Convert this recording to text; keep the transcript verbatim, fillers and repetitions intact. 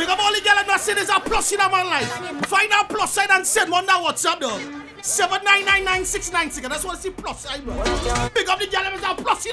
Big up all the girls that say there's a plus in a man life. Find out plus side and send one that WhatsApp though. seven nine nine nine six nine six. That's what I see plus side bro. Big up the girls that a plus in